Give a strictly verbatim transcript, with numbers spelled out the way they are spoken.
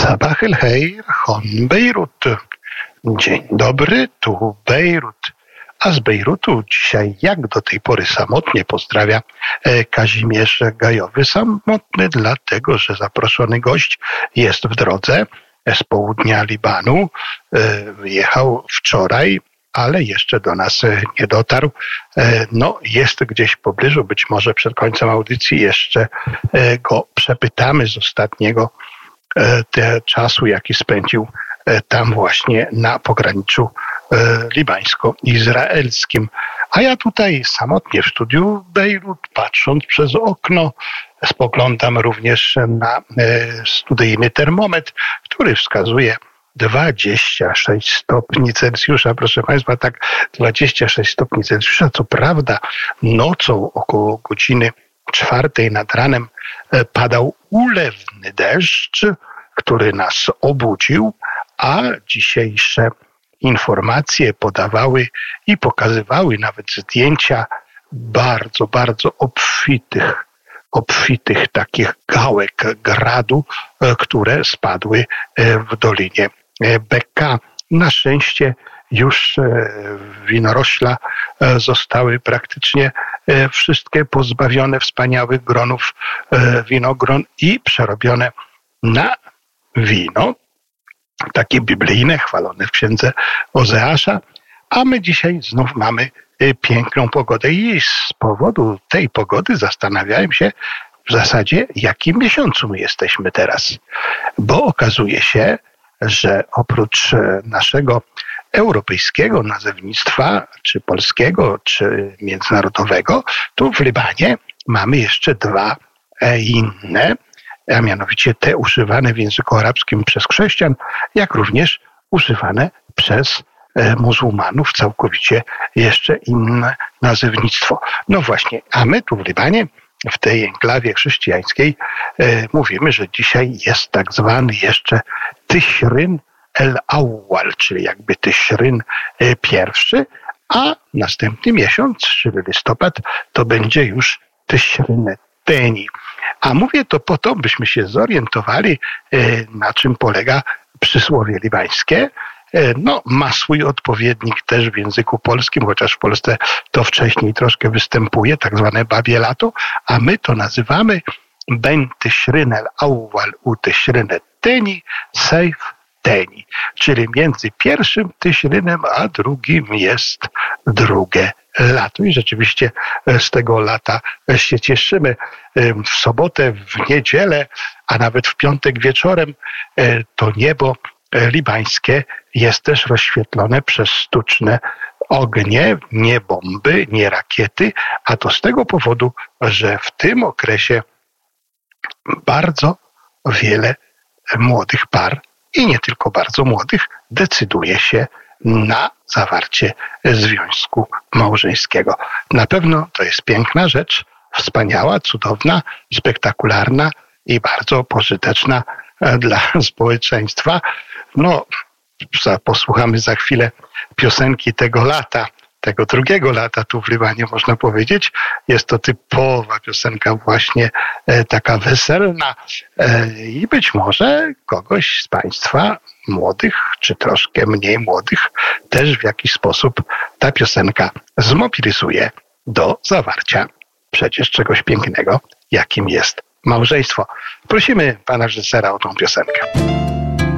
Sabah el Heir, Hon Bejrut. Dzień dobry, tu Bejrut. A z Bejrutu dzisiaj, jak do tej pory, samotnie pozdrawia Kazimierz Gajowy. Samotny dlatego, że zaproszony gość jest w drodze z południa Libanu. Jechał wczoraj, ale jeszcze do nas nie dotarł. No, jest gdzieś w pobliżu, być może przed końcem audycji jeszcze go przepytamy z ostatniego te czasu, jaki spędził tam właśnie na pograniczu libańsko-izraelskim. A ja tutaj samotnie w studiu Bejrut, patrząc przez okno, spoglądam również na studyjny termometr, który wskazuje dwadzieścia sześć stopni Celsjusza. Proszę Państwa, tak, dwadzieścia sześć stopni Celsjusza. Co prawda nocą około godziny czwartej nad ranem padał ulewny deszcz, który nas obudził, a dzisiejsze informacje podawały i pokazywały nawet zdjęcia bardzo, bardzo obfitych, obfitych takich gałek gradu, które spadły w Dolinie Bekka. Na szczęście już winorośla zostały praktycznie wszystkie pozbawione wspaniałych gronów winogron i przerobione na wino, takie biblijne, chwalone w księdze Ozeasza, a my dzisiaj znów mamy piękną pogodę i z powodu tej pogody zastanawiałem się w zasadzie, jakim miesiącu my jesteśmy teraz, bo okazuje się, że oprócz naszego europejskiego nazewnictwa, czy polskiego, czy międzynarodowego, tu w Libanie mamy jeszcze dwa inne, a mianowicie te używane w języku arabskim przez chrześcijan, jak również używane przez muzułmanów, całkowicie jeszcze inne nazewnictwo. No właśnie, a my tu w Libanie, w tej enklawie chrześcijańskiej, mówimy, że dzisiaj jest tak zwany jeszcze Tyśryn el-Awwal, czyli jakby Tyśryn pierwszy, a następny miesiąc, czyli listopad, to będzie już Tyśryn Teni. A mówię to po to, byśmy się zorientowali, na czym polega przysłowie libańskie. No, ma swój odpowiednik też w języku polskim, chociaż w Polsce to wcześniej troszkę występuje, tak zwane babie lato, a my to nazywamy Ben Tyśryn el-Awwal u Tyśryn Teni Sejf Teni, czyli między pierwszym Tyśrynem a drugim jest drugie lato. I rzeczywiście z tego lata się cieszymy. W sobotę, w niedzielę, a nawet w piątek wieczorem to niebo libańskie jest też rozświetlone przez sztuczne ognie, nie bomby, nie rakiety, a to z tego powodu, że w tym okresie bardzo wiele młodych par i nie tylko bardzo młodych decyduje się na zawarcie związku małżeńskiego. Na pewno to jest piękna rzecz, wspaniała, cudowna, spektakularna i bardzo pożyteczna dla społeczeństwa. No, posłuchamy za chwilę piosenki tego lata, tego drugiego lata tu w Libanie, można powiedzieć. Jest to typowa piosenka właśnie e, taka weselna e, i być może kogoś z Państwa młodych, czy troszkę mniej młodych, też w jakiś sposób ta piosenka zmobilizuje do zawarcia przecież czegoś pięknego, jakim jest małżeństwo. Prosimy pana reżysera o tą piosenkę.